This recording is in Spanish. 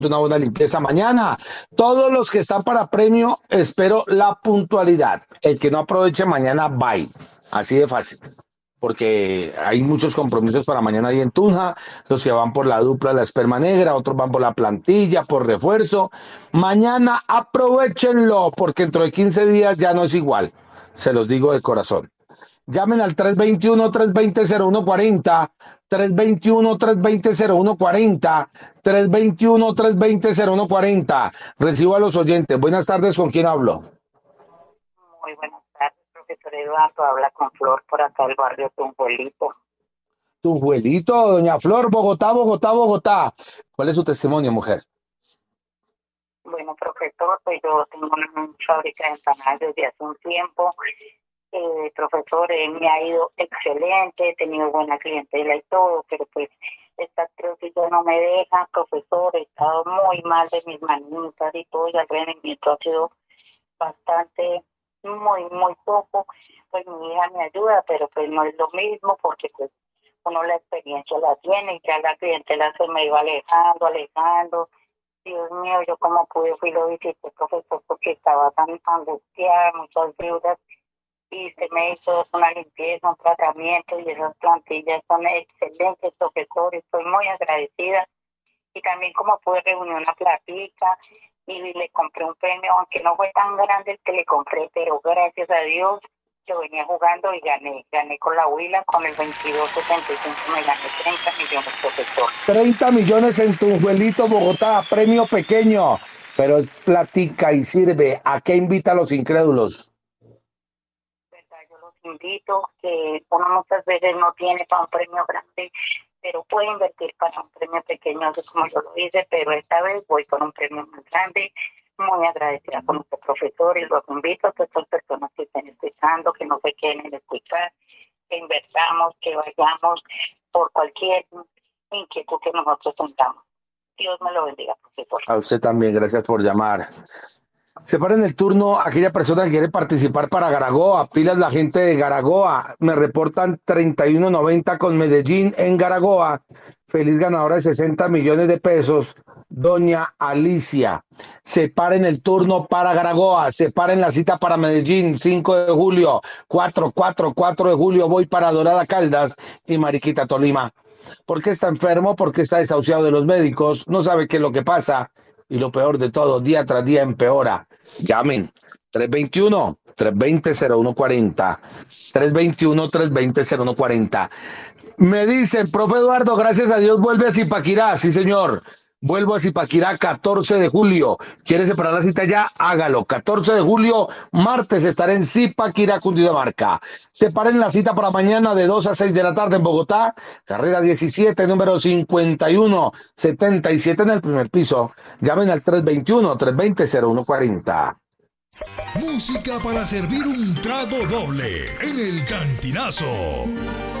una buena limpieza mañana. Todos los que están para premio, espero la puntualidad. El que no aproveche mañana, bye. Así de fácil. Porque hay muchos compromisos para mañana ahí en Tunja, los que van por la dupla, la esperma negra, otros van por la plantilla, por refuerzo. Mañana aprovechenlo, porque dentro de 15 días ya no es igual. Se los digo de corazón. Llamen al 321-320-0140, 321-320-0140, 321-320-0140. Recibo a los oyentes. Buenas tardes, ¿con quién hablo? Muy buenas tardes, profesor Eduardo. Habla con Flor por acá del barrio Tunjuelito. Tunjuelito, doña Flor, Bogotá, Bogotá, Bogotá. ¿Cuál es su testimonio, mujer? Bueno, profesor, pues yo tengo una fábrica de empanadas desde hace un tiempo. Profesor, me ha ido excelente, he tenido buena clientela y todo, pero pues esta crisis ya no me deja, profesor. He estado muy mal de mis manitas y todo, y el rendimiento ha sido bastante, muy poco. Pues mi hija me ayuda, pero pues no es lo mismo, porque pues uno la experiencia la tiene y ya la clientela se me iba alejando. Dios mío, yo como pude fui lo visité, profesor, porque estaba tan angustiada, muchas deudas, y se me hizo una limpieza, un tratamiento, y esas plantillas son excelentes, profesor. Estoy muy agradecida. Y también como pude reunir una platica y le compré un premio, aunque no fue tan grande el que le compré, pero gracias a Dios yo venía jugando y gané con la Huila, con el 2275 me gané 30 millones, profesor. 30 millones en Tunjuelito, Bogotá, premio pequeño, pero es platica y sirve. ¿A qué invita a los incrédulos? ¿Verdad? Yo los invito, que uno muchas veces no tiene para un premio grande, pero puede invertir para un premio pequeño, así como yo lo hice, pero esta vez voy por un premio más grande. Muy agradecida con este profesor, y los invito a todas las personas que estén escuchando, que no se queden en escuchar, que invertamos, que vayamos por cualquier inquietud que nosotros tengamos. Dios me lo bendiga, profesor. A usted también, gracias por llamar. Separen el turno a aquella persona que quiere participar para Garagoa. Pilas la gente de Garagoa. Me reportan 31.90 con Medellín en Garagoa. Feliz ganadora de 60 millones de pesos, doña Alicia. Separen el turno para Garagoa. Separen la cita para Medellín, 5 de julio. 4 de julio voy para Dorada Caldas y Mariquita Tolima. ¿Por qué está enfermo? ¿Por qué está desahuciado de los médicos? No sabe qué es lo que pasa. Y lo peor de todo, día tras día empeora. Llamen 321-320-0140. 321-320-0140. Me dicen, profe Eduardo, gracias a Dios vuelve a Zipaquirá. Sí, señor. Vuelvo a Zipaquirá 14 de julio. ¿Quiere separar la cita ya? Hágalo. 14 de julio, martes, estaré en Zipaquirá, Cundinamarca. Separen la cita para mañana de 2 a 6 de la tarde en Bogotá. Carrera 17, número 5177 en el primer piso. Llamen al 321-320-0140. Música para servir un trago doble en el Cantinazo.